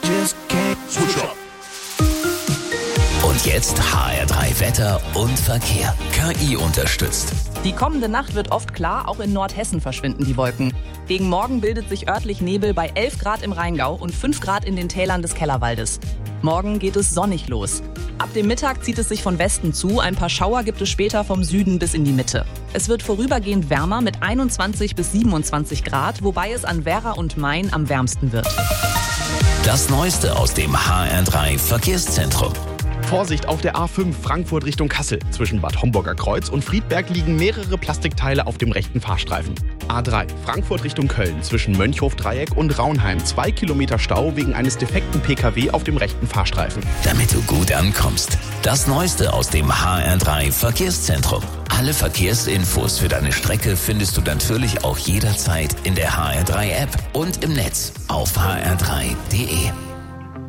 Switch up. Und jetzt HR3 Wetter und Verkehr. KI unterstützt. Die kommende Nacht wird oft klar, auch in Nordhessen verschwinden die Wolken. Gegen Morgen bildet sich örtlich Nebel bei 11 Grad im Rheingau und 5 Grad in den Tälern des Kellerwaldes. Morgen geht es sonnig los. Ab dem Mittag zieht es sich von Westen zu, ein paar Schauer gibt es später vom Süden bis in die Mitte. Es wird vorübergehend wärmer mit 21 bis 27 Grad, wobei es an Werra und Main am wärmsten wird. Das Neueste aus dem HR3 Verkehrszentrum. Vorsicht auf der A5 Frankfurt Richtung Kassel. Zwischen Bad Homburger Kreuz und Friedberg liegen mehrere Plastikteile auf dem rechten Fahrstreifen. A3 Frankfurt Richtung Köln. Zwischen Mönchhof-Dreieck und Raunheim 2 Kilometer Stau wegen eines defekten PKW auf dem rechten Fahrstreifen. Damit du gut ankommst. Das Neueste aus dem HR3 Verkehrszentrum. Alle Verkehrsinfos für deine Strecke findest du natürlich auch jederzeit in der HR3 App und im Netz auf hr3.de.